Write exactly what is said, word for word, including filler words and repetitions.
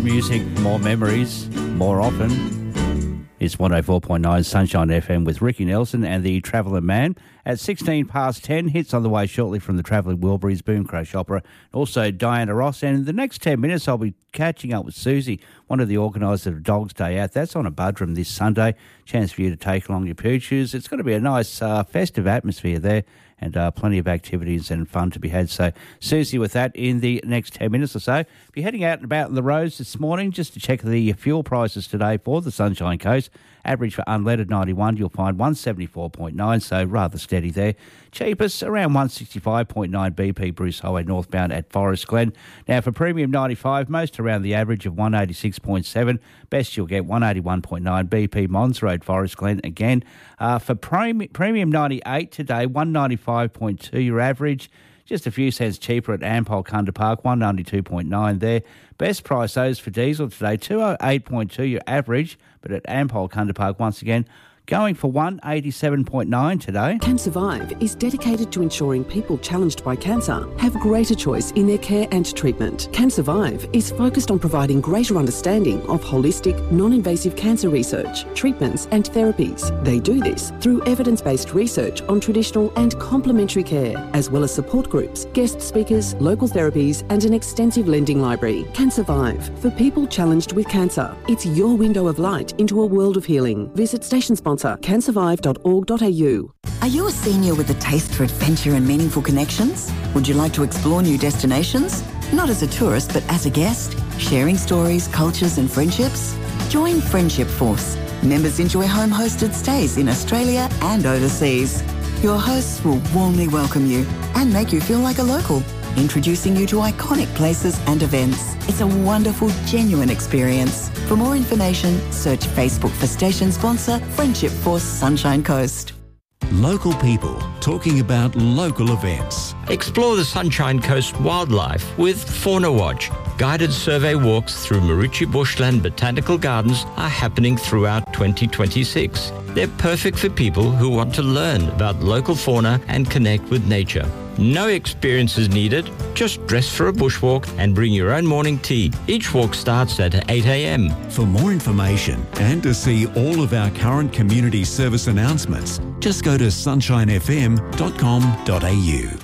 Music, more memories, more often. It's one oh four point nine Sunshine F M with Ricky Nelson and the Travelling Man. At sixteen past ten, hits on the way shortly from the Travelling Wilburys, Boom Crash Opera, also Diana Ross. And in the next ten minutes, I'll be catching up with Susie, one of the organisers of Dog's Day Out. That's on a Budrum this Sunday. Chance for you to take along your pooches. It's going to be a nice uh, festive atmosphere there, and uh, plenty of activities and fun to be had. So, Susie, with that in the next ten minutes or so. Be heading out and about in the roads this morning just to check the fuel prices today for the Sunshine Coast. Average for unleaded ninety-one, you'll find one seventy-four point nine, so rather steady there. Cheapest, around one sixty-five point nine B P Bruce Highway northbound at Forest Glen. Now, for premium ninety-five, most around the average of one eighty-six point seven. Best, you'll get one eighty-one point nine B P Mons Road, Forest Glen. Again, uh, for premi- premium ninety-eight today, one ninety-five point two your average. Just a few cents cheaper at Ampol Kunda Park, one ninety-two point nine there. Best price those for diesel today, two oh eight point two your average, but at Ampol Kunda Park once again, going for one eighty-seven point nine today. Can Survive is dedicated to ensuring people challenged by cancer have greater choice in their care and treatment. Can Survive is focused on providing greater understanding of holistic, non-invasive cancer research, treatments and therapies. They do this through evidence-based research on traditional and complementary care, as well as support groups, guest speakers, local therapies and an extensive lending library. Can Survive, for people challenged with cancer. It's your window of light into a world of healing. Visit station sponsor can survive dot org dot a u. Are you a senior with a taste for adventure and meaningful connections? Would you like to explore new destinations? Not as a tourist, but as a guest? Sharing stories, cultures and friendships? Join Friendship Force. Members enjoy home-hosted stays in Australia and overseas. Your hosts will warmly welcome you and make you feel like a local, introducing you to iconic places and events. It's a wonderful, genuine experience. For more information, search Facebook for station sponsor Friendship Force Sunshine Coast. Local people talking about local events. Explore the Sunshine Coast wildlife with Fauna Watch. Guided survey walks through Maritchi Bushland Botanical Gardens are happening throughout twenty twenty-six. They're perfect for people who want to learn about local fauna and connect with nature. No experience is needed. Just dress for a bushwalk and bring your own morning tea. Each walk starts at eight a m. For more information and to see all of our current community service announcements, just go to sunshine f m dot com dot a u.